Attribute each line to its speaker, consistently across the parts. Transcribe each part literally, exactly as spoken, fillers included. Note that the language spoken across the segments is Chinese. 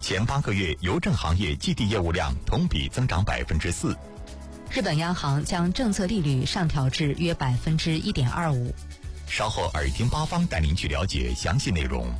Speaker 1: 前八个月邮政行业寄递业务量同比增长百分之四。
Speaker 2: 日本央行将政策利率上调至约百分之一点二五。
Speaker 1: 稍后耳听八方带您去了解详细内容。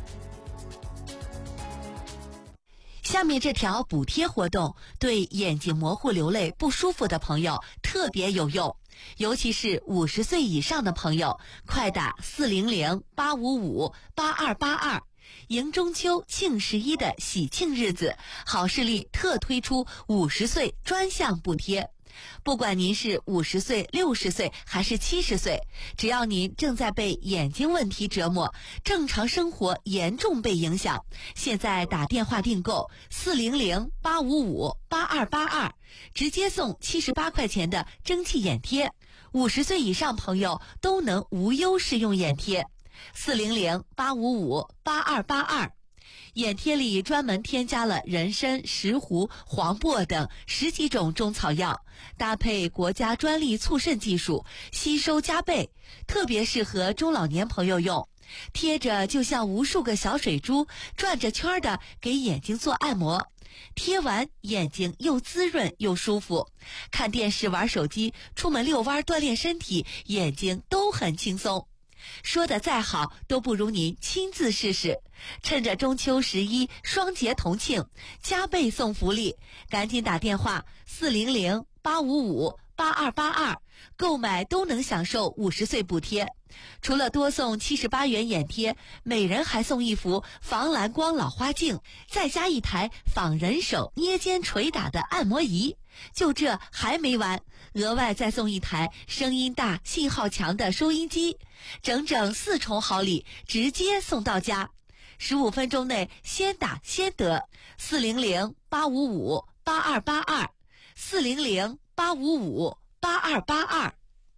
Speaker 3: 下面这条补贴活动对眼睛模糊、流泪不舒服的朋友特别有用，尤其是五十岁以上的朋友，快打四零零八五五八二八二。迎中秋庆十一的喜庆日子，好视力特推出五十岁专项补贴。不管您是五十岁、六十岁还是七十岁，只要您正在被眼睛问题折磨，正常生活严重被影响，现在打电话订购四零零八五五八二八二，直接送七十八块钱的蒸汽眼贴，五十岁以上朋友都能无忧试用眼贴。四零零八五五八二八二。眼贴里专门添加了人参、石斛、黄柏等十几种中草药，搭配国家专利促渗技术，吸收加倍，特别适合中老年朋友用。贴着就像无数个小水珠转着圈的给眼睛做按摩，贴完眼睛又滋润又舒服，看电视、玩手机、出门遛弯、锻炼身体，眼睛都很轻松。说的再好都不如您亲自试试。趁着中秋十一双节同庆，加倍送福利，赶紧打电话四零零八五五八二八二，购买都能享受五十岁补贴。除了多送七十八元眼贴，每人还送一幅防蓝光老花镜，再加一台仿人手捏肩捶打的按摩仪。就这还没完，额外再送一台声音大、信号强的收音机，整整四重好礼，直接送到家。十五分钟内先打先得，四零零八五五八二八二，四零零八五五八二八二。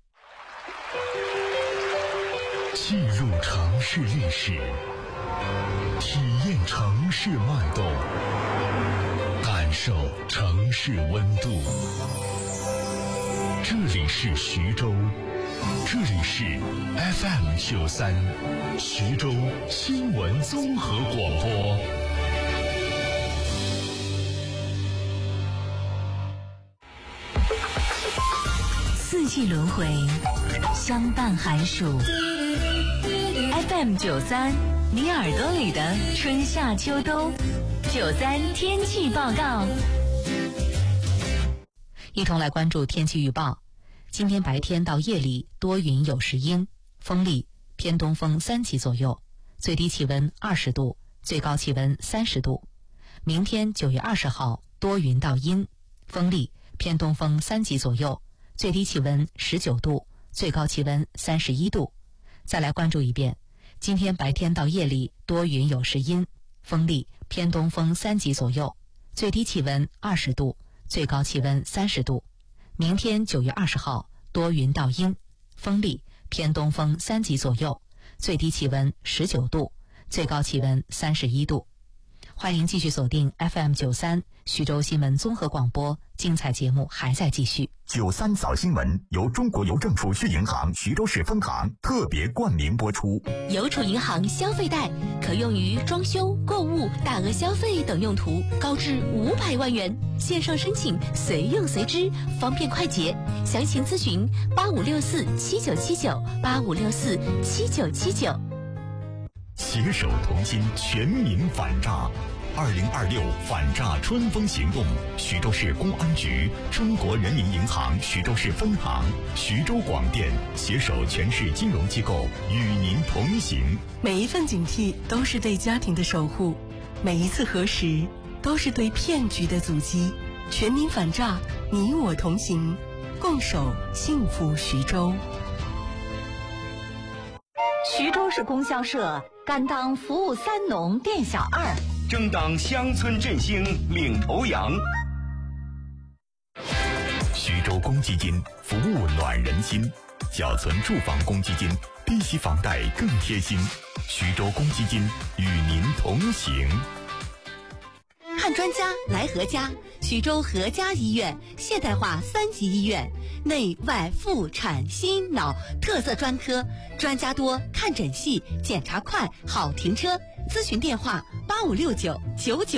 Speaker 4: 进入城市历史，体验城市脉动，感受城市温度。这里是徐州，这里是 F M 九三，徐州新闻综合广播。
Speaker 3: 四季轮回，相伴寒暑。F M 九三，你耳朵里的春夏秋冬。九三天气报告，
Speaker 2: 一同来关注天气预报。今天白天到夜里多云有时阴，风力偏东风三级左右，最低气温二十度，最高气温三十度。明天九月二十号多云到阴，风力偏东风三级左右，最低气温十九度，最高气温三十一度。再来关注一遍，今天白天到夜里多云有时阴，风力偏东风三级左右，最低气温二十度，最高气温三十度。明天九月二十号多云到阴，风力偏东风三级左右，最低气温十九度，最高气温三十一度。欢迎继续锁定 F M 九三徐州新闻综合广播，精彩节目还在继续。
Speaker 1: 九三早新闻由中国邮政储蓄银行徐州市分行特别冠名播出。
Speaker 3: 邮储银行消费贷可用于装修、购物、大额消费等用途，高至五百万元，线上申请随用随支，方便快捷。详情咨询八五六四七九七九八五六四七九七九。
Speaker 1: 携手同心，全民反诈。二零二六反诈春风行动，徐州市公安局、中国人民银行徐州市分行、徐州广电携手全市金融机构与您同行。
Speaker 5: 每一份警惕都是对家庭的守护，每一次核实都是对骗局的阻击。全民反诈，你我同行，共守幸福徐州。
Speaker 6: 徐州市供销社甘当服务三农店小二，
Speaker 7: 争当乡村振兴领头羊。
Speaker 1: 徐州公积金服务暖人心，缴存住房公积金，低息房贷更贴心。徐州公积金与您同行。
Speaker 3: 看专家来何家，徐州何家医院现代化三级医院，内外妇产心脑特色专科，专家多，看诊细，检查快，好停车。咨询电话八五六九九九